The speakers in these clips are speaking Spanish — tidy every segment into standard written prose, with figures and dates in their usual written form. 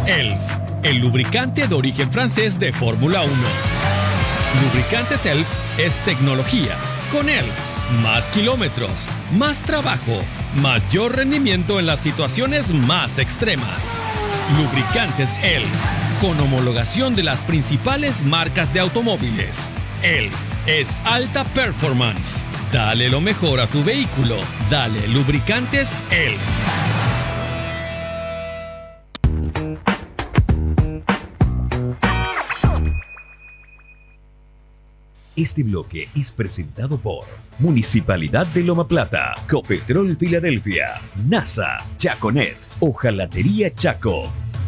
ELF, el lubricante de origen francés de Fórmula 1. Lubricantes ELF es tecnología. Con ELF, más kilómetros, más trabajo, mayor rendimiento en las situaciones más extremas. Lubricantes ELF, con homologación de las principales marcas de automóviles. ELF es alta performance. Dale lo mejor a tu vehículo. Dale lubricantes ELF. Este bloque es presentado por Municipalidad de Loma Plata, Copetrol Filadelfia, NASA, Chaconet, Hojalatería Chaco.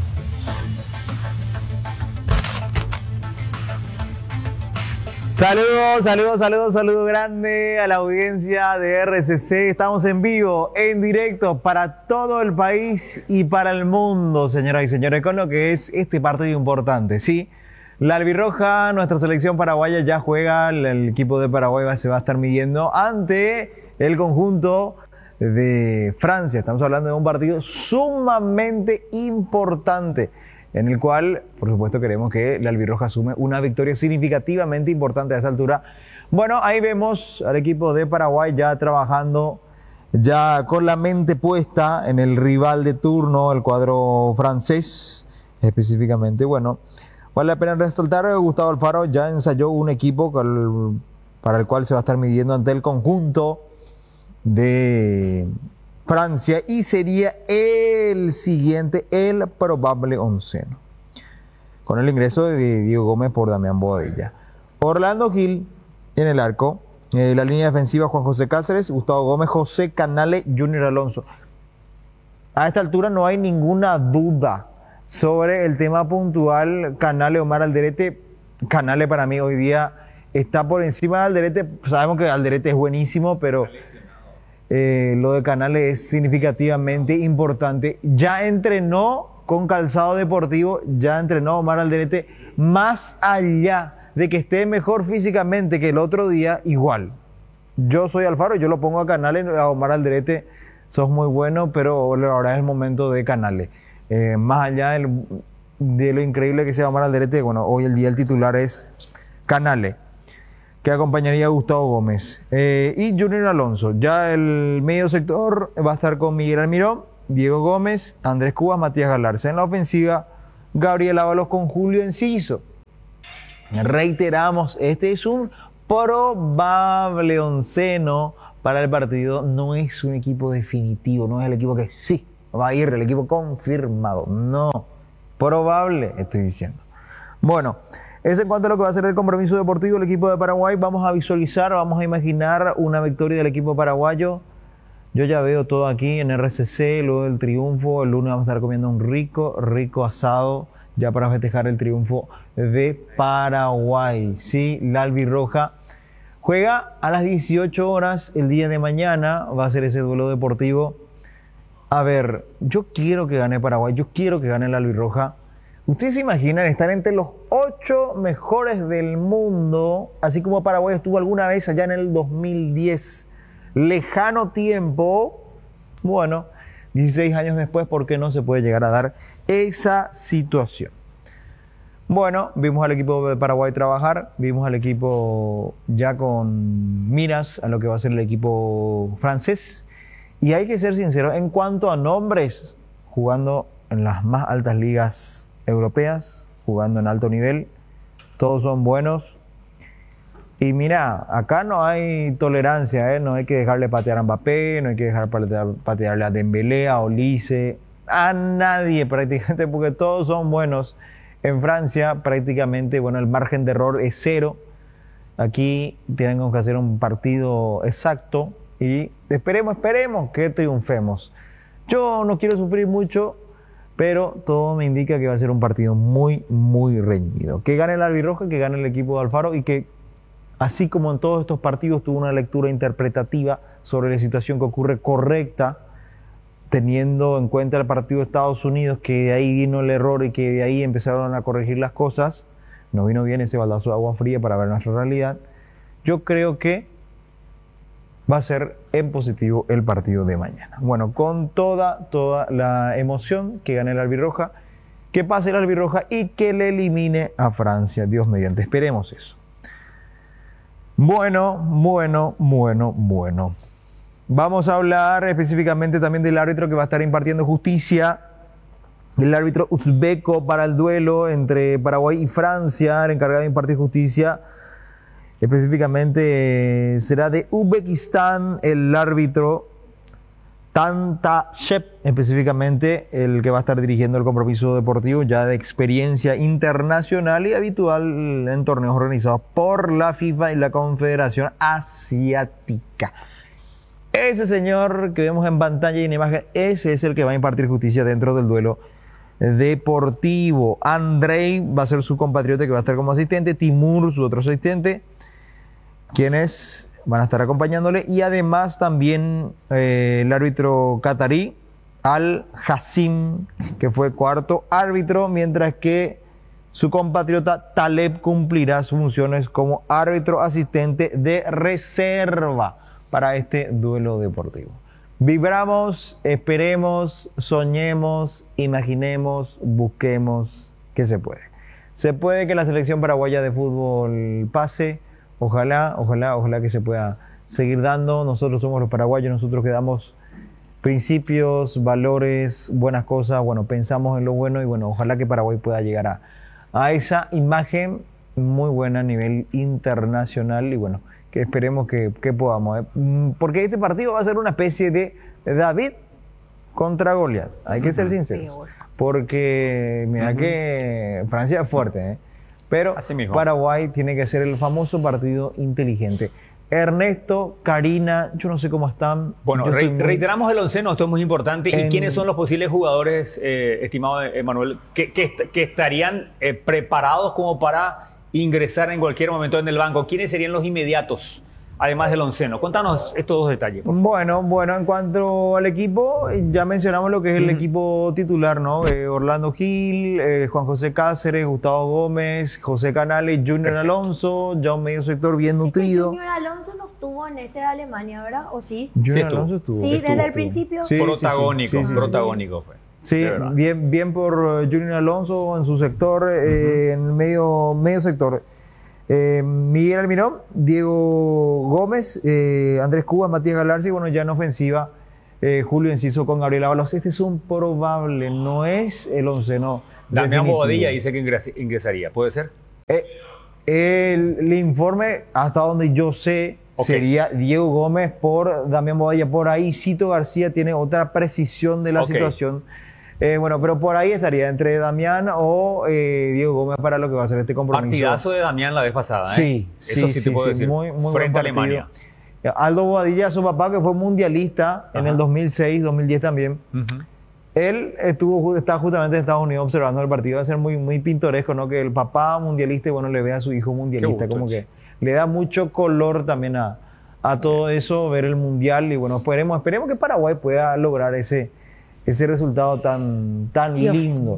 Saludos grande a la audiencia de RCC. Estamos en vivo, en directo para todo el país y para el mundo, señoras y señores, con lo que es este partido importante, ¿sí? La albirroja, nuestra selección paraguaya ya juega, el equipo de Paraguay se va a estar midiendo ante el conjunto de Francia. Estamos hablando de un partido sumamente importante, en el cual, por supuesto, queremos que la albirroja asume una victoria significativamente importante a esta altura. Bueno, ahí vemos al equipo de Paraguay ya trabajando, ya con la mente puesta en el rival de turno, el cuadro francés, específicamente. Bueno, vale la pena resaltar, Gustavo Alfaro ya ensayó un equipo para el cual se va a estar midiendo ante el conjunto de Francia y sería el siguiente, el probable onceno, con el ingreso de Diego Gómez por Damián Bodilla. Orlando Gil en el arco, la línea defensiva Juan José Cáceres, Gustavo Gómez, José Canale, Junior Alonso. A esta altura no hay ninguna duda sobre el tema puntual, Canale, Omar Alderete. Canale para mí hoy día está por encima de Alderete. Sabemos que Alderete es buenísimo, pero lo de Canale es significativamente importante. Ya entrenó con calzado deportivo, ya entrenó Omar Alderete, más allá de que esté mejor físicamente que el otro día, igual. Yo soy Alfaro, yo lo pongo a Canale, a Omar Alderete, sos muy bueno, pero ahora es el momento de Canale. Más allá de lo increíble que sea Omar Alderete, bueno, hoy el día el titular es Canale, que acompañaría a Gustavo Gómez y Junior Alonso. Ya el medio sector va a estar con Miguel Almirón, Diego Gómez, Andrés Cubas, Matías Galarza. En la ofensiva, Gabriel Ábalos con Julio Enciso. Reiteramos, este es un probable onceno para el partido. No es un equipo definitivo, no es el equipo que sí va a ir, el equipo confirmado. No, probable, estoy diciendo. Bueno, eso en cuanto a lo que va a ser el compromiso deportivo del equipo de Paraguay. Vamos a visualizar, vamos a imaginar una victoria del equipo paraguayo. Yo ya veo todo aquí en RCC, luego del triunfo. El lunes vamos a estar comiendo un rico asado ya para festejar el triunfo de Paraguay. Sí, la albirroja juega a las 18 horas el día de mañana. Va a ser ese duelo deportivo. A ver, yo quiero que gane Paraguay, yo quiero que gane la albirroja. ¿Ustedes se imaginan estar entre los 8 mejores del mundo, así como Paraguay estuvo alguna vez allá en el 2010? Lejano tiempo. Bueno, 16 años después, ¿por qué no se puede llegar a dar esa situación? Bueno, vimos al equipo de Paraguay trabajar, vimos al equipo ya con miras a lo que va a ser el equipo francés. Y hay que ser sincero, en cuanto a nombres, jugando en las más altas ligas europeas, jugando en alto nivel, todos son buenos. Y mira, acá no hay tolerancia, no hay que dejarle patear a Mbappé, no hay que dejar patearle a Dembélé, a Olise, a nadie prácticamente, porque todos son buenos. En Francia prácticamente, bueno, el margen de error es 0. Aquí tienen que hacer un partido exacto y esperemos que triunfemos. Yo no quiero sufrir mucho, pero todo me indica que va a ser un partido muy reñido. Que gane la albirroja, que gane el equipo de Alfaro y que, así como en todos estos partidos, tuvo una lectura interpretativa sobre la situación que ocurre correcta, teniendo en cuenta el partido de Estados Unidos, que de ahí vino el error y que de ahí empezaron a corregir las cosas. Nos vino bien ese baldazo de agua fría para ver nuestra realidad. Yo creo que va a ser en positivo el partido de mañana. Bueno, con toda la emoción, que gane la albirroja que pase la albirroja y que le elimine a Francia, Dios mediante. Esperemos eso. Bueno. Vamos a hablar específicamente también del árbitro que va a estar impartiendo justicia, el árbitro uzbeco para el duelo entre Paraguay y Francia, el encargado de impartir justicia. Específicamente será de Uzbekistán el árbitro Tantashev, específicamente el que va a estar dirigiendo el compromiso deportivo, ya de experiencia internacional y habitual en torneos organizados por la FIFA y la Confederación Asiática. Ese señor que vemos en pantalla y en imagen, ese es el que va a impartir justicia dentro del duelo deportivo. Andrei va a ser su compatriota que va a estar como asistente, Timur su otro asistente, quienes van a estar acompañándole, y además también el árbitro catarí Al-Hassim, que fue cuarto árbitro, mientras que su compatriota Taleb cumplirá sus funciones como árbitro asistente de reserva para este duelo deportivo. Vibramos, esperemos, soñemos, imaginemos, busquemos que se puede. Se puede que la selección paraguaya de fútbol pase. Ojalá que se pueda seguir dando. Nosotros somos los paraguayos, nosotros que damos principios, valores, buenas cosas. Bueno, pensamos en lo bueno y bueno, ojalá que Paraguay pueda llegar a esa imagen muy buena a nivel internacional y bueno, que esperemos que podamos. Porque este partido va a ser una especie de David contra Goliat. Hay que ser sinceros. Porque mira que Francia es fuerte, pero Paraguay tiene que ser el famoso partido inteligente. Ernesto, Karina, yo no sé cómo están. Bueno, reiteramos el onceno, esto es muy importante. ¿Y quiénes son los posibles jugadores, estimado Emanuel, que estarían preparados como para ingresar en cualquier momento en el banco? ¿Quiénes serían los inmediatos, además del onceno? Cuéntanos estos dos detalles. Bueno, en cuanto al equipo, ya mencionamos lo que es el equipo titular, ¿no? Orlando Gil, Juan José Cáceres, Gustavo Gómez, José Canales, Junior Alonso, ya un medio sector bien nutrido. Junior Alonso no estuvo en este de Alemania, ¿verdad? ¿O sí? Junior Alonso estuvo. Sí, desde el principio. Sí, protagónico fue. Sí, bien por Junior Alonso en su sector, en medio sector. Miguel Almirón, Diego Gómez, Andrés Cubas, Matías Galarza y bueno, ya en ofensiva, Julio Enciso con Gabriel Ábalos. Este es un probable, no es el onceno. Damián Bobadilla dice que ingresaría, ¿puede ser? El informe, hasta donde yo sé, sería Diego Gómez por Damián Bobadilla. Por ahí Cito García tiene otra precisión de la situación. Bueno, pero por ahí estaría entre Damián o Diego Gómez para lo que va a ser este compromiso. Partidazo de Damián la vez pasada, Sí, eso sí te puedo decir. Muy frente a Alemania. Aldo Bobadilla, su papá, que fue mundialista en el 2006, 2010 también. Él está justamente en Estados Unidos observando el partido. Va a ser muy pintoresco, ¿no? Que el papá mundialista, bueno, le vea a su hijo mundialista. Como que le da mucho color también a todo eso, ver el mundial. Y bueno, esperemos que Paraguay pueda lograr ese resultado tan lindo.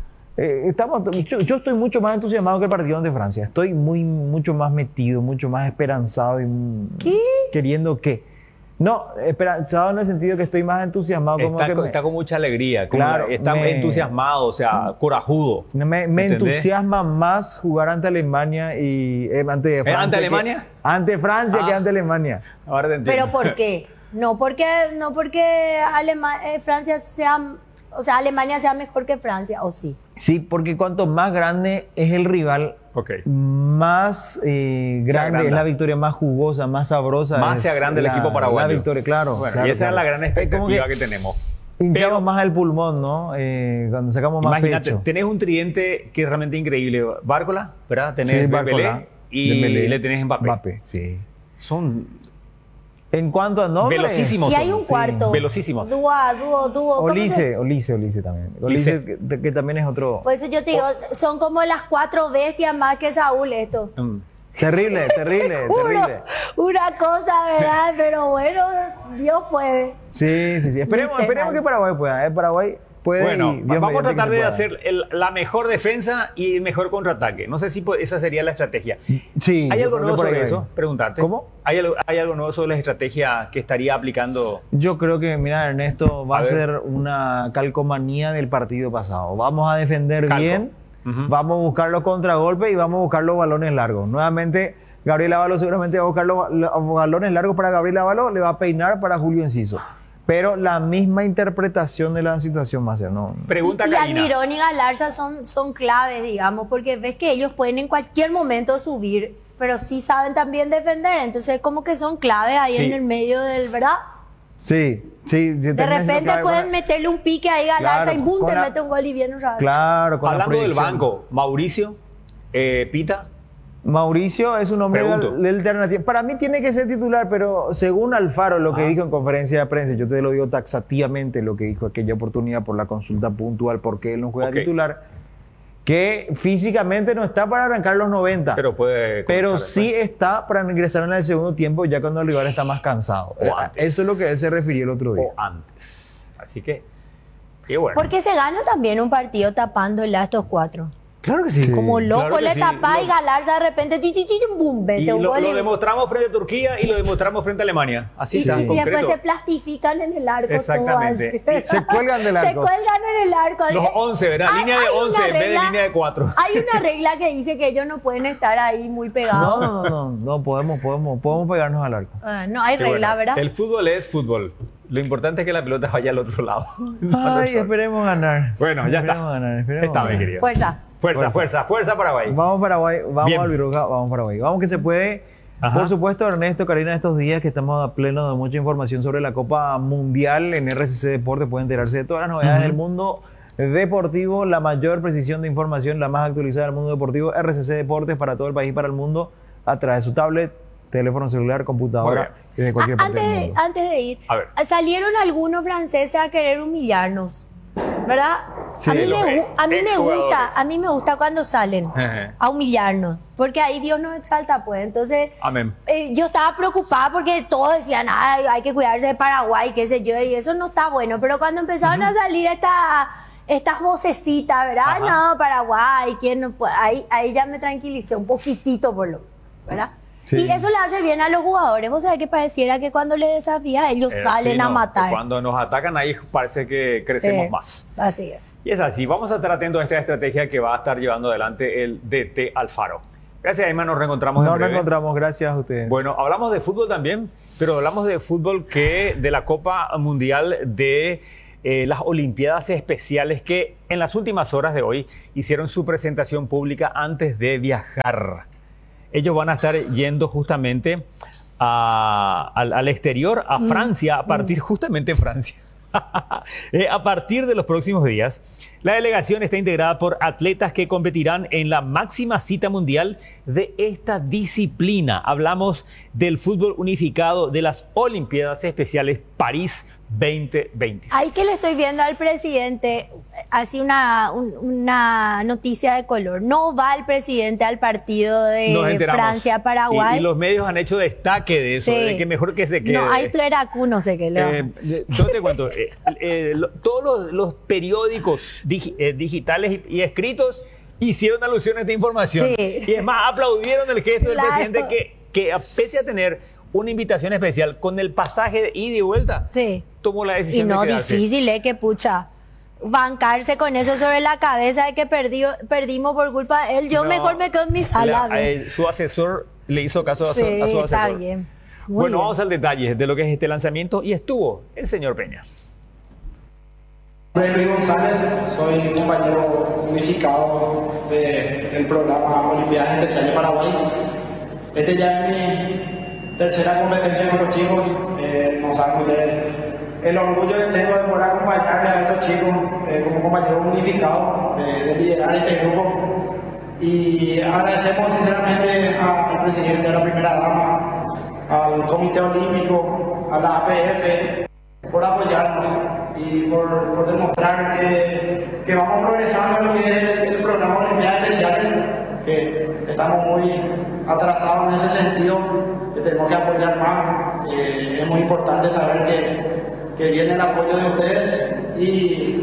Yo estoy mucho más entusiasmado que el partido ante Francia. Estoy mucho más metido, mucho más esperanzado y queriendo que. No, esperanzado en el sentido que estoy más entusiasmado. Está con mucha alegría. Claro, está entusiasmado, o sea, corajudo. Me entusiasma más jugar ante Alemania y ante Francia. ¿Ante Alemania? Ante Francia que ante Alemania. Ahora te entiendo. ¿Pero por qué? No porque Francia sea, o sea, Alemania sea mejor que Francia, ¿o sí? Sí, porque cuanto más grande es el rival, más grande es la victoria, más jugosa, más sabrosa. Más se agranda el equipo paraguayo. La victoria, claro. Bueno, claro, y esa es la gran expectativa que tenemos. Hinchamos más el pulmón, ¿no? Cuando sacamos más imagínate, pecho. Tenés un tridente que es realmente increíble. Bárcola, ¿verdad? Tenés Dembélé y le tenés Mbappé. Sí. Son... En cuanto a nombres, velocísimos. Y hay un cuarto. Velocísimos. Dúo. Olise también. Olise que también es otro. Por eso yo te digo, son como las 4 bestias más que Saúl esto. Terrible. Una cosa, ¿verdad? Pero bueno, Dios puede. Sí. Esperemos que Paraguay pueda. Paraguay puede. Bueno, y Dios vamos a mediante que tratar se de pueda. hacer la mejor defensa y el mejor contraataque. No sé si esa sería la estrategia. Sí, ¿Hay yo algo creo que nuevo por ahí sobre va. eso? Preguntarte. ¿Cómo? ¿Hay algo nuevo sobre la estrategia que estaría aplicando? Yo creo que, mira, Ernesto, va A a ver. ser una calcomanía del partido pasado. Vamos a defender Calco. bien, Ujú. vamos a buscar los contragolpes y vamos a buscar los balones largos. Nuevamente, Gabriel Ábalos seguramente va a buscar los balones largos para Gabriel Ábalos, le va a peinar para Julio Enciso. Pero la misma interpretación de la situación va a ser, ¿no? Pregunta Y Karina. Almirón y Galarza son claves, digamos, porque ves que ellos pueden en cualquier momento subir, pero sí saben también defender. Entonces, como que son claves ahí Sí. en el medio del, ¿verdad? Sí, sí. De repente pueden meterle un pique ahí a Galarza Claro, y boom, con te la- mete un gol y viene otra vez. Claro, con la Hablando del proyección. banco, Mauricio, Pita, Mauricio es un hombre Pregunto. de alternativa. Para mí tiene que ser titular, pero según Alfaro, lo que dijo en conferencia de prensa, yo te lo digo taxativamente, lo que dijo aquella oportunidad por la consulta puntual, porque él no juega Ok. titular, que físicamente no está para arrancar los 90, pero puede... pero comenzar sí después. está para ingresar en el segundo tiempo, ya cuando el rival está más cansado. O antes. Eso es lo que él se refirió el otro día. O antes. Así que, qué bueno. Porque se gana también un partido tapándola a estos cuatro. Claro que sí. Como loco Claro que le sí. tapa y Galarza de repente, boom, Y vete un lo gol. demostramos frente a Turquía y lo demostramos frente a Alemania. Así Y, está, y después concreto. se plastifican en el arco. Exactamente. Todas. Se cuelgan del Se arco. cuelgan en el arco. Los 11, ¿verdad? Hay- Línea de hay una 11 en vez de regla- línea de 4. Hay una regla que dice que ellos no pueden estar ahí muy pegados. No, podemos pegarnos al arco. No hay Qué regla, bueno. ¿verdad? El fútbol es fútbol. Lo importante es que la pelota vaya al otro lado. No al Ay, otro. esperemos ganar. Bueno, ya está. Esperemos ganar, esperemos Está, mi ganar. querido. Fuerza. Fuerza Paraguay. Vamos Paraguay, vamos Bien. Albiroga, vamos Paraguay. Vamos que se puede. Ajá. Por supuesto, Ernesto, Karina, estos días que estamos a pleno de mucha información sobre la Copa Mundial en RCC Deportes, pueden enterarse de todas las novedades del mundo deportivo, la mayor precisión de información, la más actualizada del mundo deportivo, RCC Deportes para todo el país y para el mundo, a través de su tablet, teléfono celular, Muy computadora, bien. desde cualquier parte del mundo. Antes de ir, A ver. salieron algunos franceses a querer humillarnos, ¿verdad? Sí, a mí, los exjugadores. a mí me gusta cuando salen Ejé. a humillarnos, porque ahí Dios nos exalta, pues. Entonces, Amén. yo estaba preocupada porque todos decían, "Ay, hay que cuidarse de Paraguay, qué sé yo, y eso no está bueno. Pero cuando empezaron a salir estas vocecitas, ¿verdad? Ajá. No, Paraguay, ¿quién no puede? Ahí ya me tranquilicé un poquitito, por lo menos, ¿verdad? Sí. Y eso le hace bien a los jugadores. Vos sabés que pareciera que cuando le desafía, ellos salen Sí, a no, matar. Cuando nos atacan ahí parece que crecemos Sí, más. Así es. Y es así. Vamos a estar atentos a esta estrategia que va a estar llevando adelante el DT Alfaro. Gracias, Ayman. Nos reencontramos en Nos breve. reencontramos, gracias a ustedes. Bueno, hablamos de fútbol también, pero hablamos de fútbol que de la Copa Mundial de las Olimpiadas Especiales que en las últimas horas de hoy hicieron su presentación pública antes de viajar. Ellos van a estar yendo justamente al exterior, a Francia, a partir justamente de Francia. A partir de los próximos días, la delegación está integrada por atletas que competirán en la máxima cita mundial de esta disciplina. Hablamos del fútbol unificado de las Olimpiadas Especiales París 2020. Ahí que le estoy viendo al presidente, así una noticia de color. No va el presidente al partido Nos de enteramos. Francia-Paraguay. Y los medios han hecho destaque de eso, Sí. de que mejor que se quede. No, hay Tleracú, no sé qué. Yo te cuento, todos los periódicos digitales y escritos hicieron alusión a esta información. Sí. Y es más, aplaudieron el gesto del Claro. presidente que pese a tener una invitación especial con el pasaje de ida y vuelta, Sí. tomó la Y decisión no, de quedarse. difícil, que pucha. Bancarse con eso sobre la cabeza de que perdimos por culpa de él. Yo No, mejor me quedo en mi sala. ¿no? su asesor le hizo caso a su, Sí, a su está asesor. bien. Muy Bueno, bien. vamos al detalle de lo que es este lanzamiento y estuvo el señor Peña. Soy Luis González, soy compañero unificado del programa Olimpiadas Especiales Paraguay. Este ya es mi tercera competencia con los chicos. Nos hago el orgullo que tengo de poder acompañarle a estos chicos como compañero unificado, de liderar este grupo. Y agradecemos sinceramente al presidente, a la primera dama, al Comité Olímpico, a la APF, por apoyarnos y por demostrar que vamos progresando en lo que es el programa Olimpiadas Especiales, que estamos muy atrasados en ese sentido, que tenemos que apoyar más. Es muy importante saber que viene el apoyo de ustedes y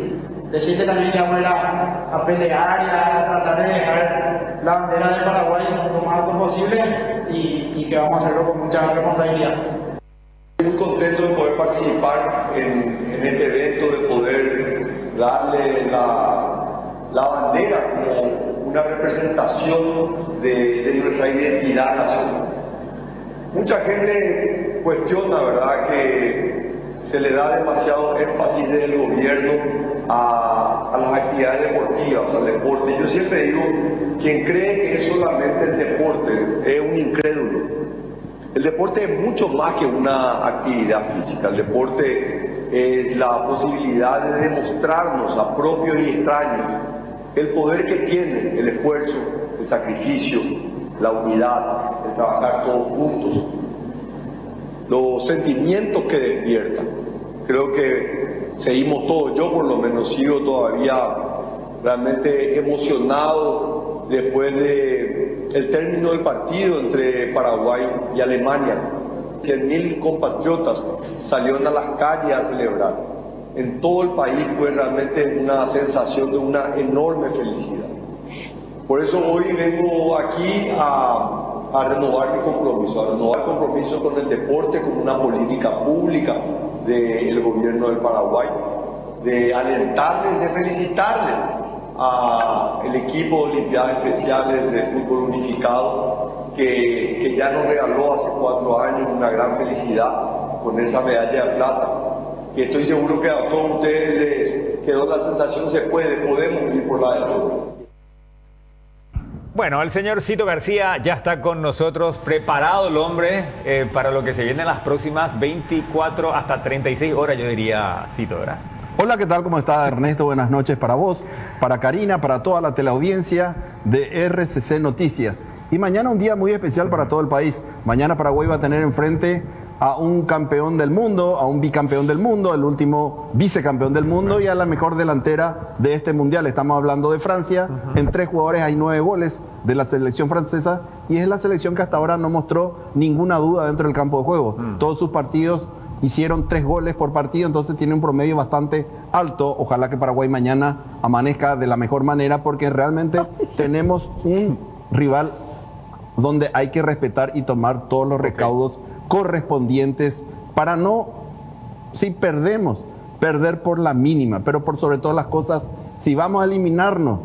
decirle también que vamos a ir a pelear y a tratar de dejar la bandera de Paraguay lo más alto posible y que vamos a hacerlo con mucha responsabilidad. Muy contento de poder participar en este evento, de poder darle la bandera como una representación de nuestra identidad nacional. Mucha gente cuestiona, ¿verdad?, que se le da demasiado énfasis desde el gobierno a las actividades deportivas, al deporte. Yo siempre digo, quien cree que es solamente el deporte es un incrédulo. El deporte es mucho más que una actividad física. El deporte es la posibilidad de demostrarnos a propios y extraños el poder que tiene el esfuerzo, el sacrificio, la unidad, el trabajar todos juntos, los sentimientos que despiertan. Creo que seguimos todos, yo por lo menos sigo todavía realmente emocionado después del término del partido entre Paraguay y Alemania. 100.000 compatriotas salieron a las calles a celebrar. En todo el país fue realmente una sensación de una enorme felicidad. Por eso hoy vengo aquí a renovar mi compromiso, a renovar el compromiso con el deporte como una política pública del gobierno del Paraguay, de alentarles, de felicitarles al equipo de Olimpiadas Especiales de Fútbol Unificado que ya nos regaló hace 4 años una gran felicidad con esa medalla de plata, que estoy seguro que a todos ustedes les quedó la sensación, podemos ir por la derrota. Bueno, el señor Cito García ya está con nosotros, preparado el hombre para lo que se viene en las próximas 24 hasta 36 horas, yo diría, Cito, ¿verdad? Hola, ¿qué tal? ¿Cómo está, Ernesto? Buenas noches para vos, para Karina, para toda la teleaudiencia de RCC Noticias. Y mañana un día muy especial para todo el país. Mañana Paraguay va a tener enfrente a un campeón del mundo, a un bicampeón del mundo, el último vicecampeón del mundo y a la mejor delantera de este mundial. Estamos hablando de Francia. En 3 jugadores hay 9 goles de la selección francesa y es la selección que hasta ahora no mostró ninguna duda dentro del campo de juego. Todos sus partidos hicieron 3 goles por partido, entonces tiene un promedio bastante alto. Ojalá que Paraguay mañana amanezca de la mejor manera porque realmente tenemos un rival donde hay que respetar y tomar todos los recaudos correspondientes para no, si perdemos, perder por la mínima, pero por sobre todas las cosas, si vamos a eliminarnos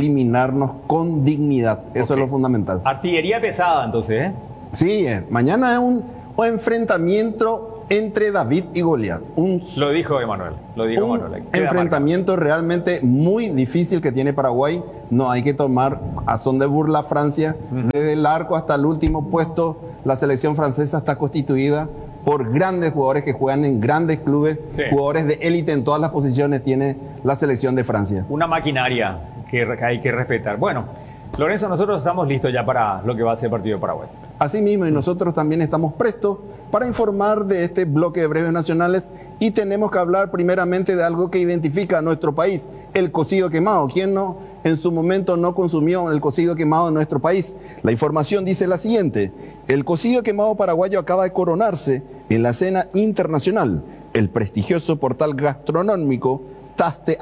con dignidad. Eso es lo fundamental. Artillería pesada, entonces, ¿eh? Sí, mañana es un enfrentamiento entre David y Goliat. Lo dijo Emanuel. Un enfrentamiento realmente muy difícil que tiene Paraguay. No hay que tomar a son de burla Francia. Desde el arco hasta el último puesto, la selección francesa está constituida por grandes jugadores que juegan en grandes clubes, jugadores de élite en todas las posiciones tiene la selección de Francia. Una maquinaria que hay que respetar. Bueno, Lorenzo, nosotros estamos listos ya para lo que va a ser el partido de Paraguay. Así mismo, y nosotros también estamos prestos para informar de este bloque de breves nacionales y tenemos que hablar primeramente de algo que identifica a nuestro país, el cocido quemado. ¿Quién no en su momento no consumió el cocido quemado en nuestro país? La información dice la siguiente: el cocido quemado paraguayo acaba de coronarse en la escena internacional. El prestigioso portal gastronómico Taste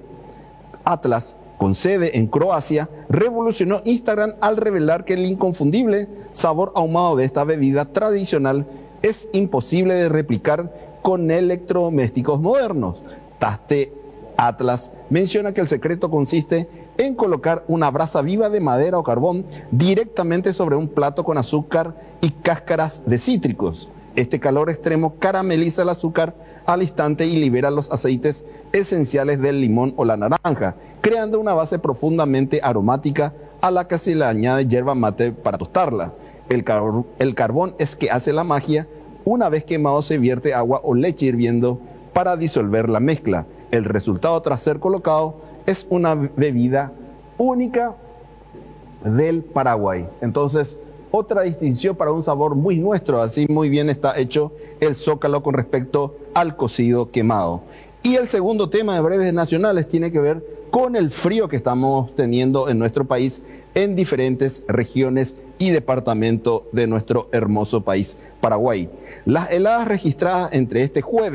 Atlas, con sede en Croacia, revolucionó Instagram al revelar que el inconfundible sabor ahumado de esta bebida tradicional es imposible de replicar con electrodomésticos modernos. Taste Atlas menciona que el secreto consiste en colocar una brasa viva de madera o carbón directamente sobre un plato con azúcar y cáscaras de cítricos. Este calor extremo carameliza el azúcar al instante y libera los aceites esenciales del limón o la naranja, creando una base profundamente aromática a la que se le añade yerba mate para tostarla. El carbón es que hace la magia. Una vez quemado se vierte agua o leche hirviendo para disolver la mezcla. El resultado tras ser colocado es una bebida única del Paraguay. Entonces, otra distinción para un sabor muy nuestro, así muy bien está hecho el zócalo con respecto al cocido quemado. Y el segundo tema de breves nacionales tiene que ver con el frío que estamos teniendo en nuestro país, en diferentes regiones y departamentos de nuestro hermoso país, Paraguay. Las heladas registradas entre este jueves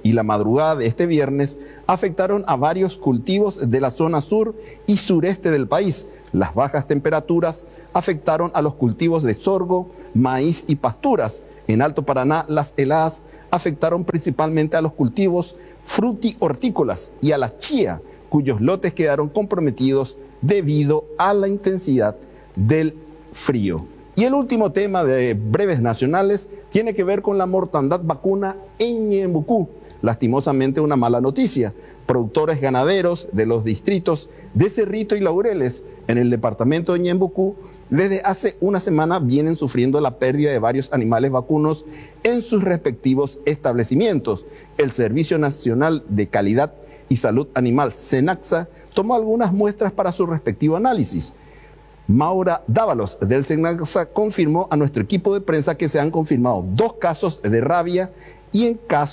y la madrugada de este viernes afectaron a varios cultivos de la zona sur y sureste del país. Las bajas temperaturas afectaron a los cultivos de sorgo, maíz y pasturas. En Alto Paraná, las heladas afectaron principalmente a los cultivos frutihortícolas y a la chía, cuyos lotes quedaron comprometidos debido a la intensidad del frío. Y el último tema de breves nacionales tiene que ver con la mortandad vacuna en Ñembucú. Lastimosamente una mala noticia. Productores ganaderos de los distritos de Cerrito y Laureles en el departamento de Ñembucú desde hace una semana vienen sufriendo la pérdida de varios animales vacunos en sus respectivos establecimientos. El Servicio Nacional de Calidad y Salud Animal, SENACSA, tomó algunas muestras para su respectivo análisis. Maura Dávalos del SENACSA confirmó a nuestro equipo de prensa que se han confirmado 2 casos de rabia y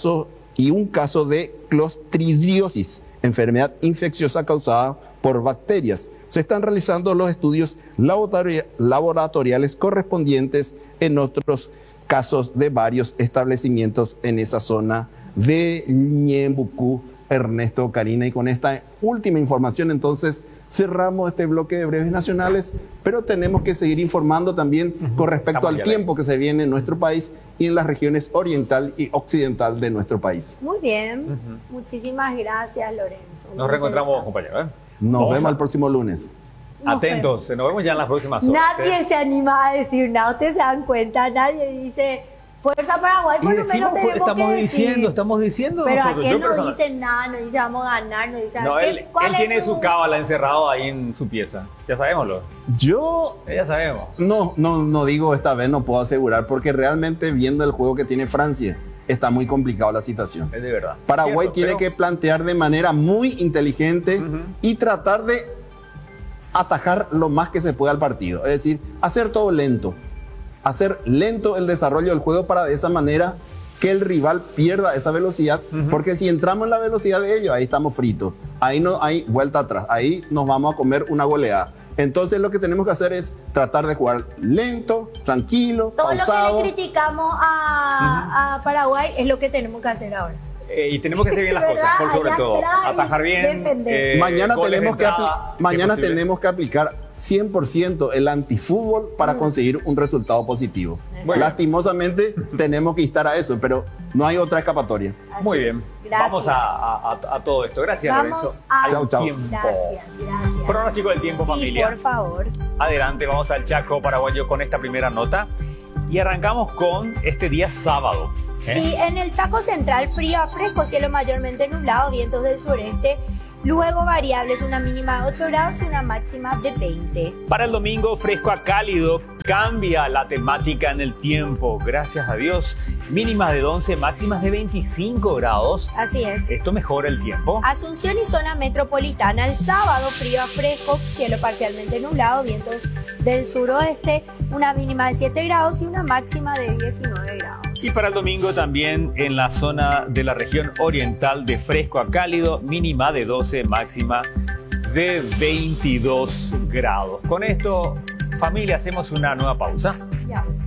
un caso de clostridiosis, enfermedad infecciosa causada por bacterias. Se están realizando los estudios laboratoriales correspondientes en otros casos de varios establecimientos en esa zona de Ñembucú, Ernesto, Karina. Y con esta última información entonces cerramos este bloque de breves nacionales, pero tenemos que seguir informando también con respecto al tiempo que se viene en nuestro país y en las regiones oriental y occidental de nuestro país. Muy bien, muchísimas gracias, Lorenzo. Nos reencontramos, compañero. Nos vemos el próximo lunes. Atentos, nos vemos ya en las próximas horas. Nadie se anima a decir nada, ustedes se dan cuenta, nadie dice Fuerza Paraguay, por lo menos tenemos que decir. Estamos diciendo. Pero aquel no dice nada, no dice vamos a ganar, no dice no, él tiene su cábala encerrado ahí en su pieza. Ya sabémoslo. Ya sabemos. No digo esta vez, no puedo asegurar, porque realmente viendo el juego que tiene Francia, está muy complicado la situación. Es de verdad. Paraguay tiene que plantear de manera muy inteligente y tratar de atajar lo más que se pueda al partido. Es decir, hacer todo lento. Hacer lento el desarrollo del juego para de esa manera que el rival pierda esa velocidad, porque si entramos en la velocidad de ellos, ahí estamos fritos. Ahí no hay vuelta atrás. Ahí nos vamos a comer una goleada. Entonces lo que tenemos que hacer es tratar de jugar lento, tranquilo, pausado. Todo lo que le criticamos a Paraguay es lo que tenemos que hacer ahora. Y tenemos que hacer bien las cosas, por sobre todo. Atajar bien. Mañana tenemos que aplicar 100% el antifútbol para conseguir un resultado positivo. Bueno. Lastimosamente tenemos que instar a eso, pero no hay otra escapatoria. Muy bien. Gracias. Vamos a todo esto. Gracias, Lorenzo. Chau. Gracias. Pronóstico del tiempo, familia. Por favor. Adelante, vamos al Chaco paraguayo con esta primera nota. Y arrancamos con este día sábado. Sí, en el Chaco Central, frío a fresco, cielo mayormente nublado, vientos del sureste. Luego variables, una mínima de 8 grados y una máxima de 20. Para el domingo, fresco a cálido, cambia la temática en el tiempo, gracias a Dios. Mínimas de 11, máximas de 25 grados. Así es. Esto mejora el tiempo. Asunción y zona metropolitana, el sábado, frío a fresco, cielo parcialmente nublado, vientos del suroeste, una mínima de 7 grados y una máxima de 19 grados. Y para el domingo también en la zona de la región oriental, de fresco a cálido, mínima de 12, máxima de 22 grados. Con esto, familia, hacemos una nueva pausa. Ya.